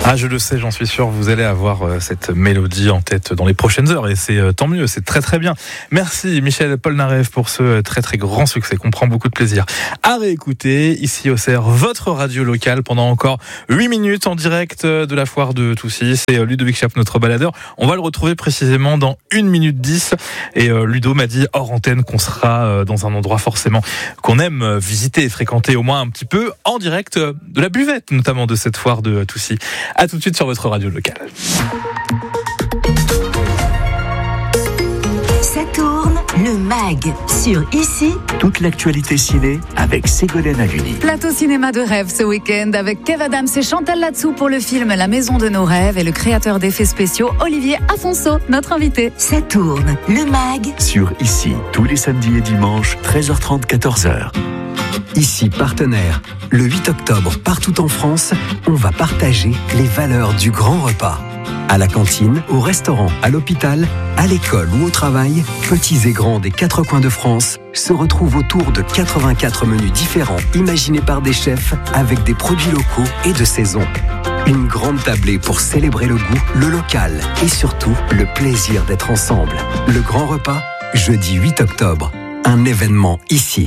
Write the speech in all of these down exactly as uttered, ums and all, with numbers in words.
Ah, je le sais, j'en suis sûr, vous allez avoir euh, cette mélodie en tête dans les prochaines heures et c'est euh, tant mieux, c'est très très bien. Merci Michel Polnareff pour ce euh, très très grand succès qu'on prend beaucoup de plaisir à réécouter ici au C R, votre radio locale pendant encore huit minutes en direct euh, de la foire de Toussy. C'est euh, Ludovic Chape, notre baladeur. On va le retrouver précisément dans une minute dix et euh, Ludo m'a dit hors antenne qu'on sera euh, dans un endroit forcément qu'on aime euh, visiter et fréquenter au moins un petit peu en direct euh, de la buvette notamment de cette foire de Toussy. À tout de suite sur votre radio locale. Ça tourne, le mag sur Ici. Toute l'actualité ciné avec Ségolène Haluni. Plateau cinéma de rêve ce week-end avec Kev Adams et Chantal Latsou pour le film La Maison de nos rêves et le créateur d'effets spéciaux Olivier Afonso, notre invité. Ça tourne, le mag Sur Ici, tous les samedis et dimanches, treize heures trente, quatorze heures. Ici, partenaire. Le huit octobre, partout en France, on va partager les valeurs du grand repas. À la cantine, au restaurant, à l'hôpital, à l'école ou au travail, petits et grands des quatre coins de France se retrouvent autour de quatre-vingt-quatre menus différents imaginés par des chefs avec des produits locaux et de saison. Une grande tablée pour célébrer le goût, le local et surtout le plaisir d'être ensemble. Le grand repas, jeudi huit octobre. Un événement ici.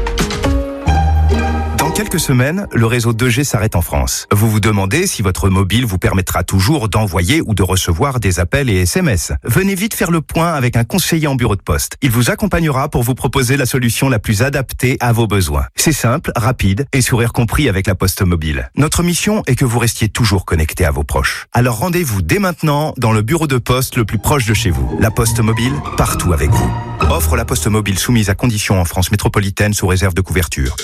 Dans quelques semaines, le réseau deux G s'arrête en France. Vous vous demandez si votre mobile vous permettra toujours d'envoyer ou de recevoir des appels et S M S. Venez vite faire le point avec un conseiller en bureau de poste. Il vous accompagnera pour vous proposer la solution la plus adaptée à vos besoins. C'est simple, rapide et sourire compris avec la Poste Mobile. Notre mission est que vous restiez toujours connecté à vos proches. Alors rendez-vous dès maintenant dans le bureau de poste le plus proche de chez vous. La Poste Mobile, partout avec vous. Offre la Poste Mobile soumise à conditions en France métropolitaine sous réserve de couverture.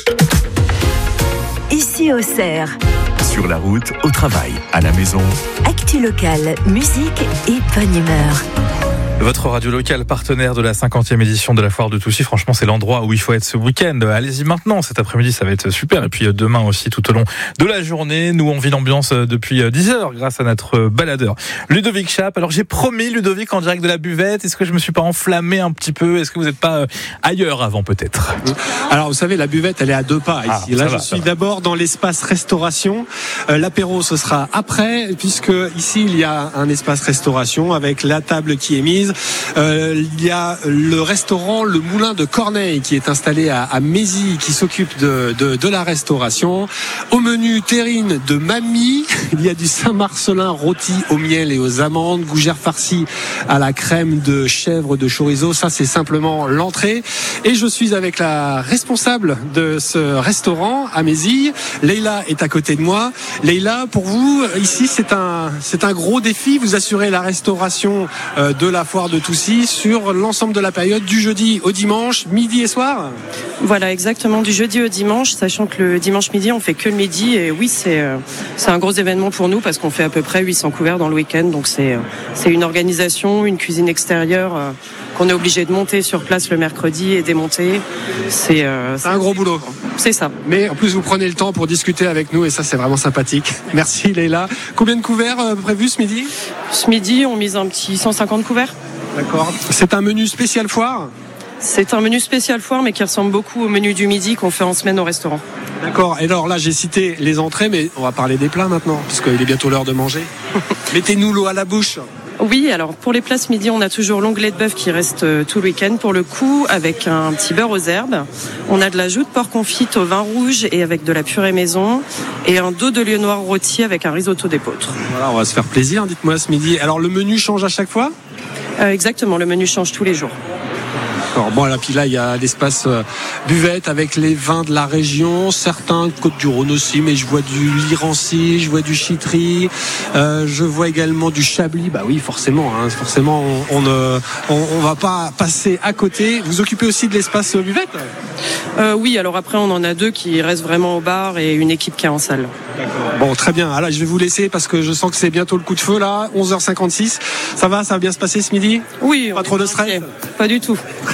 Ici au C R. Sur la route, au travail, à la maison. Actu locale, musique et bonne humeur. Votre radio locale partenaire de la cinquantième édition de la foire de Toussy. Franchement, c'est l'endroit où il faut être ce week-end. Allez-y maintenant, cet après-midi, ça va être super. Et puis demain aussi, tout au long de la journée. Nous, on vit l'ambiance depuis dix heures grâce à notre baladeur, Ludovic Chape. Alors, j'ai promis, Ludovic, en direct de la buvette. Est-ce que je me suis pas enflammé un petit peu? Est-ce que vous n'êtes pas ailleurs avant, peut-être? Alors, vous savez, la buvette, elle est à deux pas ici. Ah, Là, va, je suis d'abord dans l'espace restauration. Euh, l'apéro, ce sera après, puisque ici, il y a un espace restauration avec la table qui est mise. Euh, il y a le restaurant Le Moulin de Corneille qui est installé à, à Mézy, qui s'occupe de, de, de la restauration. Au menu, terrine de mamie. Il y a du Saint-Marcelin rôti au miel et aux amandes, gougère farcie à la crème de chèvre de chorizo. Ça, c'est simplement l'entrée. Et je suis avec la responsable de ce restaurant à Mézy. Leïla est à côté de moi. Leïla, pour vous, ici, c'est un, c'est un gros défi. Vous assurez la restauration euh, de la foire de Toussy sur l'ensemble de la période du jeudi au dimanche, midi et soir. Voilà, exactement, du jeudi au dimanche, sachant que le dimanche midi, on fait que le midi. Et oui, c'est, euh, c'est un gros événement pour nous parce qu'on fait à peu près huit cents couverts dans le week-end. Donc c'est, euh, c'est une organisation, une cuisine extérieure euh, qu'on est obligé de monter sur place le mercredi et démonter. C'est, euh, c'est un gros boulot. C'est ça. Mais en plus, vous prenez le temps pour discuter avec nous et ça, c'est vraiment sympathique. Merci Leïla. Combien de couverts euh, prévus ce midi? Ce midi, on mise un petit cent cinquante couverts. D'accord. C'est un menu spécial foire? C'est un menu spécial foire, mais qui ressemble beaucoup au menu du midi qu'on fait en semaine au restaurant. D'accord. Et alors là, j'ai cité les entrées, mais on va parler des plats maintenant, parce qu'il est bientôt l'heure de manger. Mettez-nous l'eau à la bouche. Oui, alors pour les plats ce midi, on a toujours l'onglet de bœuf qui reste tout le week-end pour le coup, avec un petit beurre aux herbes. On a de la joue de porc confite au vin rouge et avec de la purée maison, et un dos de lieu noir rôti avec un risotto d'épeautre. Voilà, on va se faire plaisir, dites-moi ce midi. Alors le menu change à chaque fois? euh, Exactement, le menu change tous les jours. D'accord. Bon, là, puis là, il y a l'espace euh, buvette avec les vins de la région, certains Côte-du-Rhône aussi, mais je vois du Lirancy, je vois du Chitry, euh, je vois également du Chablis. Bah oui, forcément, hein, forcément, on, on, euh, on, on va pas passer à côté. Vous occupez aussi de l'espace buvette? euh, Oui, alors après, on en a deux qui restent vraiment au bar et une équipe qui est en salle. D'accord. Bon, très bien. Alors, je vais vous laisser parce que je sens que c'est bientôt le coup de feu là, onze heures cinquante-six. Ça va, ça va bien se passer ce midi? Oui. Pas trop de stress? Pas du tout. Très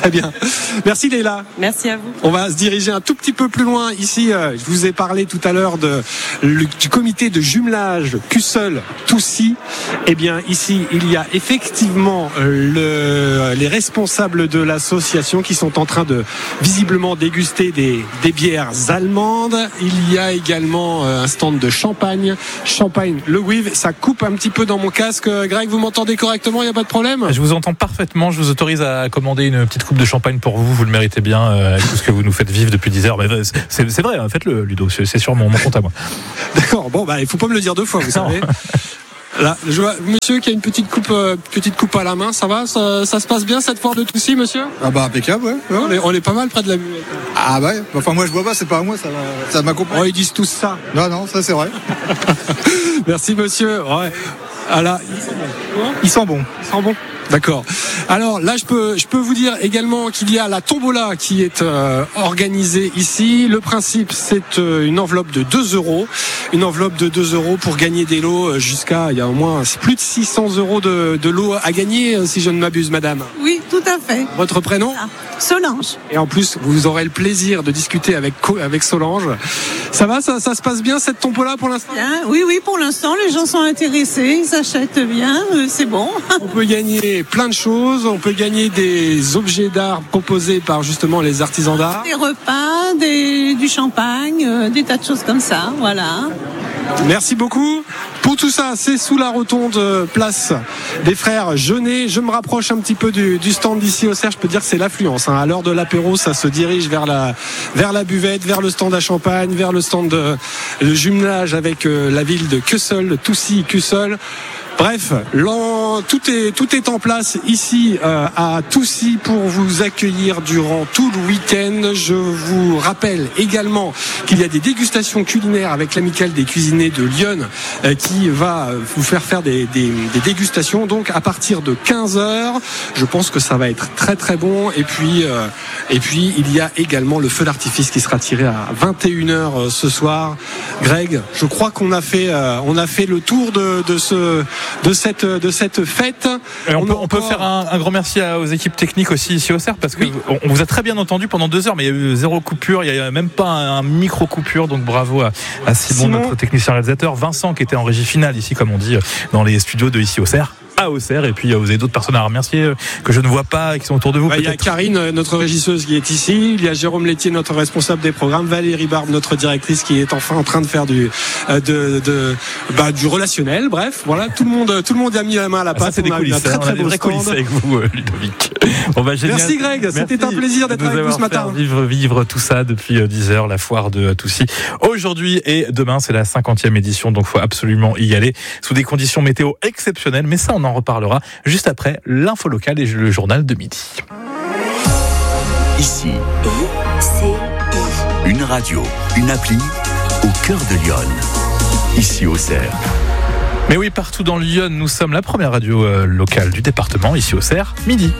Très bien. Merci Léla. Merci à vous. On va se diriger un tout petit peu plus loin. Ici, euh, je vous ai parlé tout à l'heure de, le, du comité de jumelage Cussol-Toucy. Eh bien, ici, il y a effectivement euh, le, les responsables de l'association qui sont en train de visiblement déguster des, des bières allemandes. Il y a également euh, un stand de champagne. Champagne, le Wiv. Ça coupe un petit peu dans mon casque. Greg, vous m'entendez correctement? Il n'y a pas de problème? Je vous entends parfaitement. Je vous autorise à commander une petite coupe de champagne pour vous. Vous le méritez bien, euh, avec tout ce que vous nous faites vivre depuis dix heures. Mais c'est, c'est vrai, hein, faites-le, Ludo. C'est, c'est sur mon, mon compte à moi. D'accord. Bon, bah, il faut pas me le dire deux fois, vous savez. Là, je vois monsieur qui a une petite coupe, euh, petite coupe à la main. Ça va? Ça, ça se passe bien cette foire de Toucy, monsieur? Ah bah impeccable, ouais. ouais. On, est, on est pas mal près de la buvette. Ah bah, enfin moi je bois pas, c'est pas à moi, ça, ça m'accompagne. Oh, ils disent tous ça. Non, non, ça c'est vrai. Merci, monsieur. Ouais. Ah là, Ils sont bons. Ils sont bons. D'accord. Alors là, je peux, je peux vous dire également qu'il y a la tombola qui est euh, organisée ici. Le principe, c'est euh, une enveloppe de deux euros. Une enveloppe de deux euros pour gagner des lots jusqu'à, il y a au moins plus de six cents euros de, de lots à gagner, si je ne m'abuse, madame. Oui, tout à fait. Votre prénom? Ah, Solange. Et en plus, vous aurez le plaisir de discuter avec, avec Solange. Ça va, ça, ça se passe bien cette tombola pour l'instant? Bien, oui, oui, pour l'instant, les gens sont intéressés, ils achètent bien, euh, c'est bon. On peut gagner plein de choses, on peut gagner des objets d'art proposés par justement les artisans d'art. Des repas, des, du champagne, euh, des tas de choses comme ça, voilà. Merci beaucoup. Pour tout ça, c'est sous la rotonde place des frères Jeunet. Je me rapproche un petit peu du, du stand d'ici au cerf. Je peux dire que c'est l'affluence. Hein. À l'heure de l'apéro, ça se dirige vers la, vers la buvette, vers le stand à champagne, vers le stand de, de jumelage avec euh, la ville de Cussol, Toucy, Cussol. Bref, tout est, tout est en place ici euh, à Toucy pour vous accueillir durant tout le week-end. Je vous rappelle également qu'il y a des dégustations culinaires avec l'Amicale des cuisiniers de Lyon euh, qui va vous faire faire des, des, des dégustations. Donc à partir de quinze heures, je pense que ça va être très très bon. Et puis, euh, et puis il y a également le feu d'artifice qui sera tiré à vingt et une heures ce soir. Greg, je crois qu'on a fait, euh, on a fait le tour de, de ce... de cette de cette fête. Et on, on, peut, on peut faire un, un grand merci aux équipes techniques aussi ici au cerf parce que oui. on, on vous a très bien entendu pendant deux heures, mais il y a eu zéro coupure, il y a même pas un, un micro coupure, donc bravo à, à Simon, Simon, notre technicien réalisateur, Vincent qui était en régie finale ici, comme on dit, dans les studios de ici au cerf. À Auxerre, et puis vous avez d'autres personnes à remercier que je ne vois pas et qui sont autour de vous. Bah, il y a Karine, notre régisseuse, qui est ici. Il y a Jérôme Laitier, notre responsable des programmes. Valérie Barbe, notre directrice, qui est enfin en train de faire du de, de bah, du relationnel. Bref, voilà, tout le monde, tout le monde a mis la main à la pâte. Ça, c'est des coulisses, très, très on a des vrais coulisses avec vous, Ludovic. Bon, bah, génial. Merci Greg, Merci c'était un plaisir d'être avec vous ce matin. Vivre, vivre tout ça depuis dix heures, la foire de Toucy. Aujourd'hui et demain, c'est la cinquantième édition, donc il faut absolument y aller sous des conditions météo exceptionnelles. Mais ça, on en reparlera juste après l'info locale et le journal de midi. Ici, une radio, une appli au cœur de Lyon. Ici au Cerf. Mais oui, partout dans Lyon, nous sommes la première radio euh, locale du département, ici au Cerf, midi.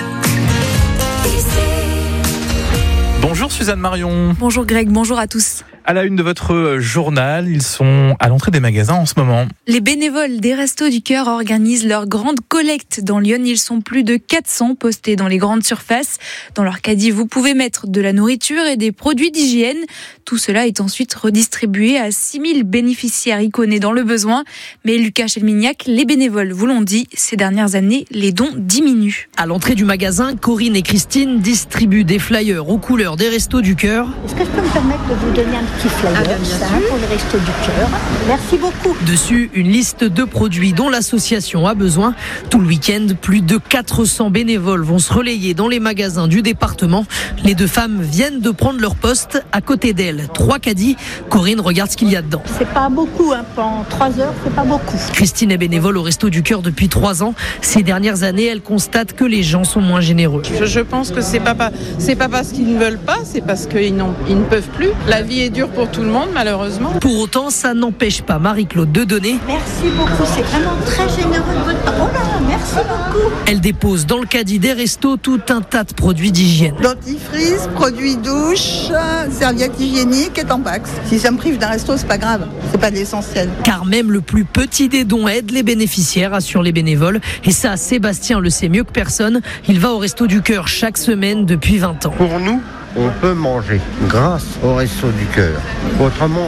Bonjour Suzanne Marion. Bonjour Greg, bonjour à tous. À la une de votre journal, ils sont à l'entrée des magasins en ce moment. Les bénévoles des Restos du Cœur organisent leur grande collecte dans Lyon. Ils sont plus de quatre cents postés dans les grandes surfaces. Dans leur caddie, vous pouvez mettre de la nourriture et des produits d'hygiène. Tout cela est ensuite redistribué à six mille bénéficiaires iconés dans le besoin. Mais Lucas Chelmignac, les bénévoles vous l'ont dit, ces dernières années, les dons diminuent. À l'entrée du magasin, Corinne et Christine distribuent des flyers aux couleurs des Restos du Cœur. Est-ce que je peux me permettre de vous donner un petit flyer, ah, ça, pour les Restos du Cœur? Merci beaucoup. Dessus, une liste de produits dont l'association a besoin. Tout le week-end, plus de quatre cents bénévoles vont se relayer dans les magasins du département. Les deux femmes viennent de prendre leur poste. À côté d'elles, trois caddies. Corinne regarde ce qu'il y a dedans. C'est pas beaucoup, hein. En trois heures, c'est pas beaucoup. Christine est bénévole au Restos du Cœur depuis trois ans. Ces dernières années, elle constate que les gens sont moins généreux. Je, je pense que c'est pas, c'est pas parce qu'ils ne veulent pas, c'est parce qu'ils n'ont, ils ne peuvent plus. La vie est dure pour tout le monde, malheureusement. Pour autant, ça n'empêche pas Marie-Claude de donner. Merci beaucoup, c'est vraiment très généreux de votre part. Oh là, merci. Merci beaucoup. Elle dépose dans le caddie des restos tout un tas de produits d'hygiène. Dentifrice, produits douche, serviettes hygiéniques et tampax. Si ça me prive d'un resto, c'est pas grave. C'est pas de l'essentiel. Car même le plus petit des dons aide les bénéficiaires, assurent les bénévoles. Et ça, Sébastien le sait mieux que personne. Il va au Resto du Cœur chaque semaine depuis vingt ans. Pour nous, on peut manger grâce au Resto du Cœur. Autrement,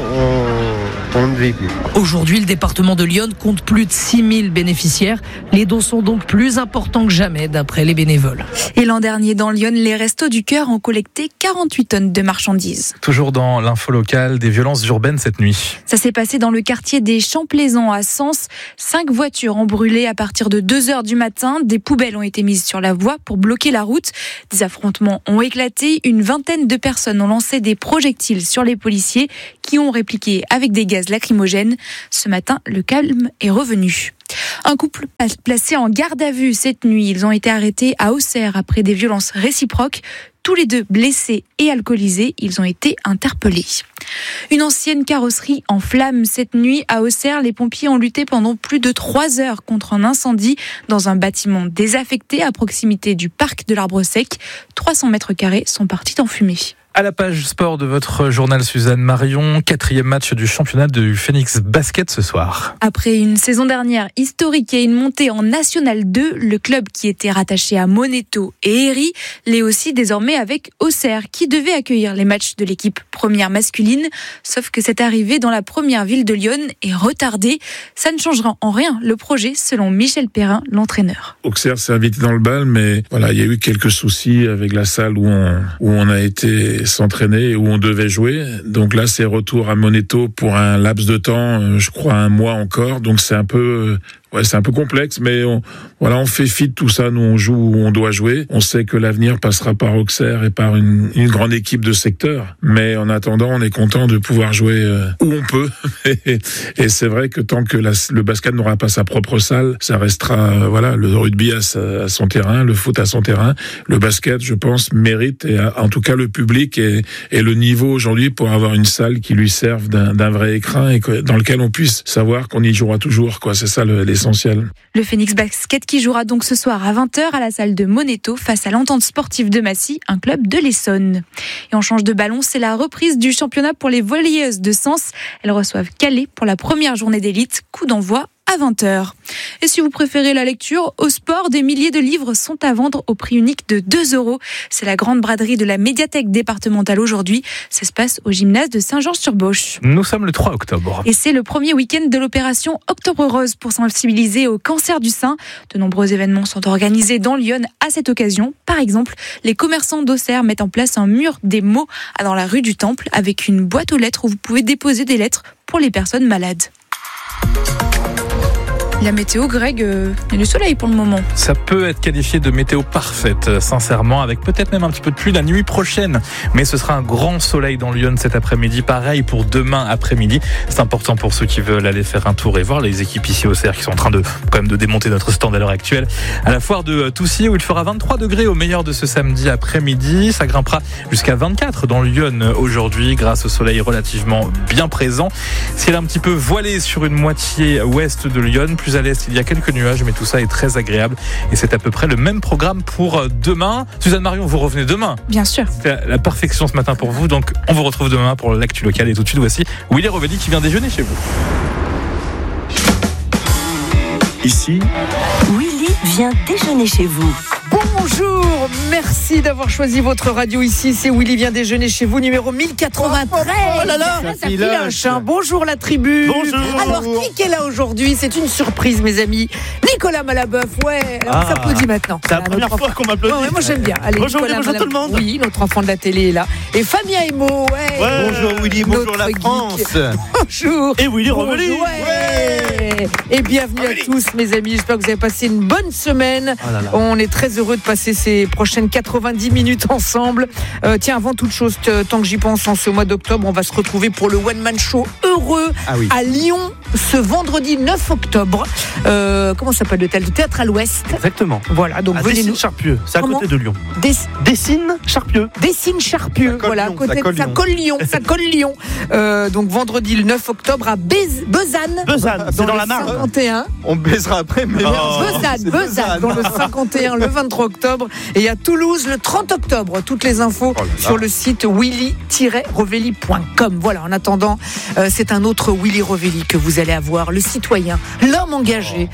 on, on ne vit plus. Aujourd'hui, le département de l'Yonne compte plus de six mille bénéficiaires. Les dons sont donc plus importants que jamais, d'après les bénévoles. Et l'an dernier, dans l'Yonne, les Restos du Cœur ont collecté quarante-huit tonnes de marchandises. Toujours dans l'info locale, des violences urbaines cette nuit. Ça s'est passé dans le quartier des Champs-Plaisants à Sens. Cinq voitures ont brûlé à partir de deux heures du matin. Des poubelles ont été mises sur la voie pour bloquer la route. Des affrontements ont éclaté. Une vingtaine de personnes ont lancé des projectiles sur les policiers qui ont répliqué avec des gaz lacrymogènes. Ce matin, le calme est revenu. Un couple placé en garde à vue cette nuit. Ils ont été arrêtés à Auxerre après des violences réciproques. Tous les deux blessés et alcoolisés, ils ont été interpellés. Une ancienne carrosserie en flammes cette nuit à Auxerre. Les pompiers ont lutté pendant plus de trois heures contre un incendie dans un bâtiment désaffecté à proximité du parc de l'Arbre Sec. trois cents mètres carrés sont partis en fumée. À la page sport de votre journal, Suzanne Marion, quatrième match du championnat du Phoenix Basket ce soir. Après une saison dernière historique et une montée en National deux, le club qui était rattaché à Moneto et Héry l'est aussi désormais avec Auxerre, qui devait accueillir les matchs de l'équipe première masculine. Sauf que cette arrivée dans la première ville de Lyon est retardée. Ça ne changera en rien le projet, selon Michel Perrin, l'entraîneur. Auxerre s'est invité dans le bal, mais voilà, il y a eu quelques soucis avec la salle où on, où on a été s'entraîner, où on devait jouer. Donc là, c'est retour à Moneto pour un laps de temps, je crois un mois encore. Donc c'est un peu... Ouais, c'est un peu complexe, mais on, voilà, on fait fi de tout ça. Nous, on joue où on doit jouer. On sait que l'avenir passera par Auxerre et par une, une grande équipe de secteur. Mais en attendant, on est content de pouvoir jouer euh, où on peut. et, et c'est vrai que tant que la, le basket n'aura pas sa propre salle, ça restera, euh, voilà, le rugby à, sa, à son terrain, le foot à son terrain. Le basket, je pense, mérite, et a, en tout cas le public et, et le niveau aujourd'hui pour avoir une salle qui lui serve d'un, d'un vrai écran et que, dans lequel on puisse savoir qu'on y jouera toujours, quoi. C'est ça le, les essentiel. Le Phoenix Basket qui jouera donc ce soir à vingt heures à la salle de Moneto face à l'Entente Sportive de Massy, un club de l'Essonne. Et on change de ballon, c'est la reprise du championnat pour les volleyeuses de Sens. Elles reçoivent Calais pour la première journée d'élite, coup d'envoi à vingt heures. Et si vous préférez la lecture, au sport, des milliers de livres sont à vendre au prix unique de deux euros. C'est la grande braderie de la médiathèque départementale aujourd'hui. Ça se passe au gymnase de Saint-Jean-sur-Bauche. Nous sommes le trois octobre. Et c'est le premier week-end de l'opération Octobre Rose pour sensibiliser au cancer du sein. De nombreux événements sont organisés dans Lyon à cette occasion. Par exemple, les commerçants d'Auxerre mettent en place un mur des mots dans la rue du Temple avec une boîte aux lettres où vous pouvez déposer des lettres pour les personnes malades. La météo, Greg, euh, il y a du soleil pour le moment. Ça peut être qualifié de météo parfaite, sincèrement, avec peut-être même un petit peu de pluie la nuit prochaine. Mais ce sera un grand soleil dans Lyon cet après-midi. Pareil pour demain après-midi. C'est important pour ceux qui veulent aller faire un tour et voir les équipes ici au Auxerre qui sont en train de, quand même, de démonter notre stand à l'heure actuelle. À la foire de Toussier où il fera vingt-trois degrés au meilleur de ce samedi après-midi. Ça grimpera jusqu'à vingt-quatre dans Lyon aujourd'hui grâce au soleil relativement bien présent. Ciel un petit peu voilé sur une moitié ouest de Lyon. Plus à l'est, il y a quelques nuages, mais tout ça est très agréable. Et c'est à peu près le même programme pour demain. Suzanne Marion, vous revenez demain. Bien sûr. C'était la perfection ce matin pour vous. Donc, on vous retrouve demain pour l'actu locale. Et tout de suite, voici Willy Rovelli qui vient déjeuner chez vous. Ici, Willy vient déjeuner chez vous. Bonjour, merci d'avoir choisi votre radio ici. C'est Willy vient déjeuner chez vous, numéro mille quatre-vingt-treize. Oh là là, ça filoche. Bonjour la tribu. Bonjour. Alors, qui est là aujourd'hui? C'est une surprise, mes amis. Nicolas Malabeuf, ouais. Alors, Ah, on s'applaudit maintenant. c'est la Voilà, première notre fois enfant. qu'on m'applaudit. Ouais, ouais, moi j'aime bien. Allez, Bonjour, Nicolas bonjour Malabeuf. tout le monde. Oui, notre enfant de la télé est là. Et Fabien Emo, ouais. Ouais. Bonjour Willy, bonjour Notre la geek. France. Bonjour. Et Willy Rovelli. Bonjour, ouais. Et bienvenue à tous, mes amis. J'espère que vous avez passé une bonne semaine. Oh là là. On est très heureux de passer ces prochaines quatre-vingt-dix minutes ensemble. Euh, tiens, avant toute chose, t- tant que j'y pense, en ce mois d'octobre, on va se retrouver pour le One Man Show heureux Ah oui. à Lyon ce vendredi neuf octobre. Euh, comment s'appelle le théâtre ? Le théâtre à l'Ouest. Exactement. Voilà, donc à venez nous. Dessines-Charpieu, c'est à Comment côté de Lyon. Des... Dessines-Charpieu. Dessines-Charpieu, voilà, à côté de ça colle Lyon, ça colle Lyon. Euh, donc vendredi le neuf octobre à Bez... Bezanne. Bezanne, c'est dans, dans la Marne. cinquante et un. On baisera après, mais oh, Bezanne, Bezanne, dans le cinquante et un, le vingt-trois octobre. Et à Toulouse, le trente octobre. Toutes les infos oh sur le site willy tiret revelli point com. Voilà, en attendant, euh, c'est un autre Willy Revelli que vous allez avoir, le citoyen, l'homme engagé,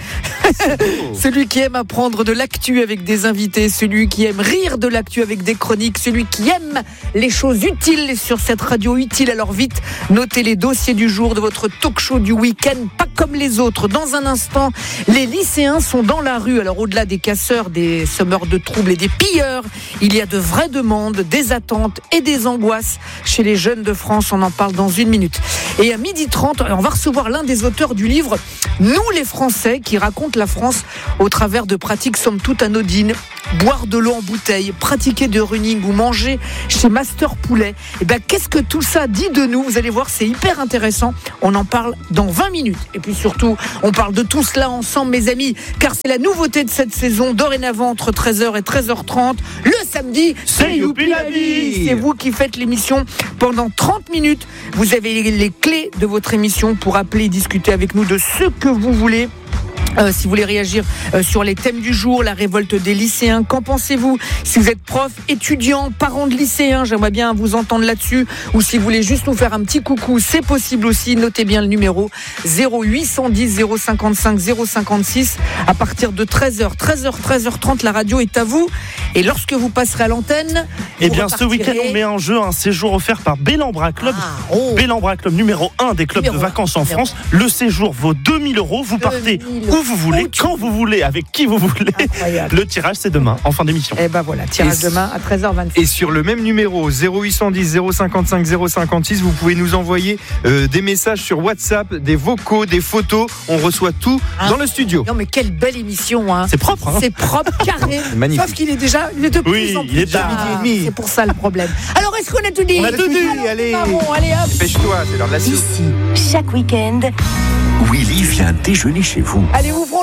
oh. celui qui aime apprendre de l'actu avec des invités, celui qui aime rire de l'actu avec des chroniques, celui qui aime les choses utiles sur cette radio utile. Alors vite, notez les dossiers du jour de votre talk show du week-end, pas comme les autres. Dans un instant, les lycéens sont dans la rue. Alors au-delà des casseurs, des semeurs de troubles et des pilleurs, il y a de vraies demandes, des attentes et des angoisses chez les jeunes de France. On en parle dans une minute. Et à midi trente, on va recevoir l'un des auteurs du livre « Nous les Français » qui raconte la France au travers de pratiques somme toute anodines. Boire de l'eau en bouteille, pratiquer de running ou manger chez Master Poulet. Et ben, qu'est-ce que tout ça dit de nous ? Vous allez voir, c'est hyper intéressant. On en parle dans vingt minutes. Et puis surtout, on parle de tout cela ensemble, mes amis, car c'est la nouveauté de cette saison, dorénavant entre treize heures et treize heures trente. Le samedi, c'est Youpi la vie. C'est vous qui faites l'émission pendant trente minutes. Vous avez les clés de votre émission pour appeler et discuter avec nous de ce que vous voulez. Euh, si vous voulez réagir euh, sur les thèmes du jour, la révolte des lycéens, qu'en pensez-vous ? Si vous êtes prof, étudiant, parent de lycéens, j'aimerais bien vous entendre là-dessus. Ou si vous voulez juste nous faire un petit coucou, c'est possible aussi. Notez bien le numéro zéro huit cent dix zéro cinquante-cinq zéro cinquante-six. À partir de treize heures, treize heures, treize heures trente, la radio est à vous. Et lorsque vous passerez à l'antenne, eh bien, ce week-end, on met en jeu un séjour offert par Bellambra Club. Ah, oh. Bellambra Club, numéro un des clubs numéro de vacances un. en France. Le séjour vaut deux mille euros. Vous partez où vous voulez, quand vous voulez, avec qui vous voulez. Incroyable. Le tirage, c'est demain, en fin d'émission. Et ben voilà, tirage et demain à treize heures vingt-six. Et sur le même numéro, zéro huit cent dix zéro cinquante-cinq zéro cinquante-six, vous pouvez nous envoyer euh, des messages sur WhatsApp, des vocaux, des photos. On reçoit tout hein dans le studio. Non mais quelle belle émission, hein. C'est propre, hein. C'est propre, carré. C'est magnifique. Sauf qu'il est déjà, il est de plus oui, en plus. Il est tard. Ah, c'est pour ça le problème. Alors est-ce qu'on a tout dit ? On a tout dit. Alors, allez, bon, allez hop. Dépêche-toi, c'est l'heure de la soupe. Ici, chaque week-end, Willy vient déjeuner chez vous. Allez, ouvrons